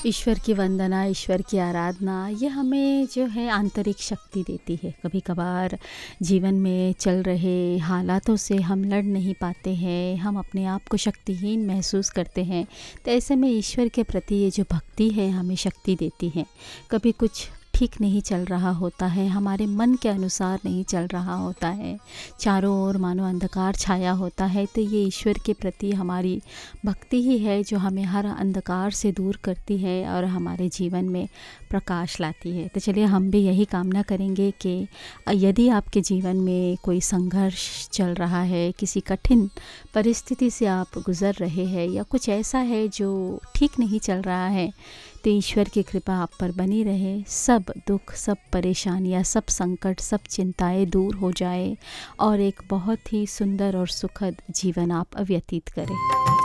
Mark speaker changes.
Speaker 1: ईश्वर की वंदना, ईश्वर की आराधना ये हमें जो है आंतरिक शक्ति देती है। कभी-कभार जीवन में चल रहे हालातों से हम लड़ नहीं पाते हैं, हम अपने आप को शक्तिहीन महसूस करते हैं। तो ऐसे में ईश्वर के प्रति ये जो भक्ति है हमें शक्ति देती है। कभी कुछ ठीक नहीं चल रहा होता है, हमारे मन के अनुसार नहीं चल रहा होता है, चारों ओर मानो अंधकार छाया होता है, तो ये ईश्वर के प्रति हमारी भक्ति ही है जो हमें हर अंधकार से दूर करती है और हमारे जीवन में प्रकाश लाती है। तो चलिए हम भी यही कामना करेंगे कि यदि आपके जीवन में कोई संघर्ष चल रहा है, किसी कठिन परिस्थिति से आप गुज़र रहे हैं या कुछ ऐसा है जो ठीक नहीं चल रहा है, तो ईश्वर की कृपा आप पर बनी रहे। सब दुख, सब परेशानियाँ, सब संकट, सब चिंताएं दूर हो जाए और एक बहुत ही सुंदर और सुखद जीवन आप व्यतीत करें।